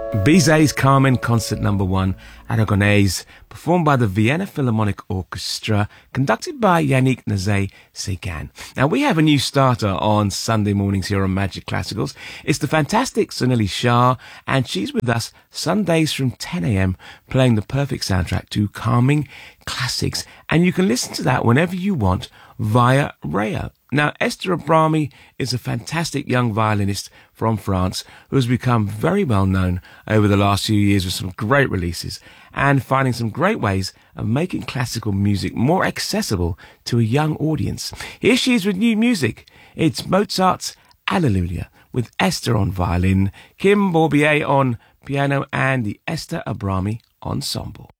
Bizet's Carmen, Concert Number 1, Aragonese, performed by the Vienna Philharmonic Orchestra, conducted by Yannick Nézet-Séguin. Now, we have a new starter on Sunday mornings here on Magic Classicals. It's the fantastic Sonali Shah, and she's with us Sundays from 10 a.m, playing the perfect soundtrack to calming classics. And you can listen to that whenever you want via Raya. Now, Esther Abrami is a fantastic young violinist from France who has become very well known over the last few years with some great releases and finding some great ways of making classical music more accessible to a young audience. Here she is with new music. It's Mozart's Alleluia with Esther on violin, Kim Bourbier on piano and the Esther Abrami Ensemble.